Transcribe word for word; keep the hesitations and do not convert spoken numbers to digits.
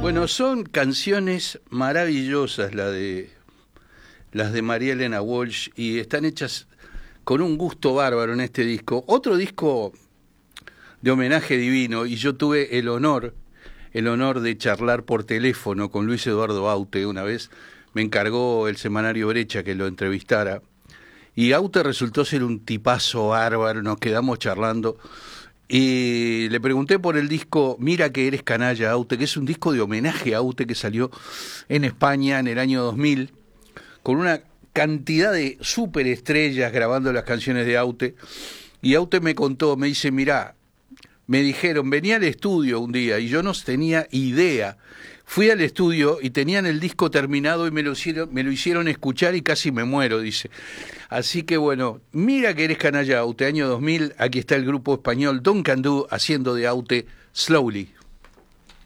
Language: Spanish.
Bueno, son canciones maravillosas la de, las de María Elena Walsh, y están hechas con un gusto bárbaro en este disco. Otro disco de homenaje divino, y yo tuve el honor, el honor de charlar por teléfono con Luis Eduardo Aute. Una vez me encargó el semanario Brecha que lo entrevistara, y Aute resultó ser un tipazo bárbaro. Nos quedamos charlando y le pregunté por el disco Mira que eres canalla, Aute, que es un disco de homenaje a Aute que salió en España en el año dos mil, con una cantidad de superestrellas grabando las canciones de Aute. Y Aute me contó, me dice, mirá, me dijeron, venía al estudio un día y yo no tenía idea. Fui al estudio y tenían el disco terminado y me lo hicieron, me lo hicieron escuchar y casi me muero, dice. Así que bueno, Mira que eres canalla, Aute, año dos mil, aquí está el grupo español Don't Can Do haciendo de Aute Slowly.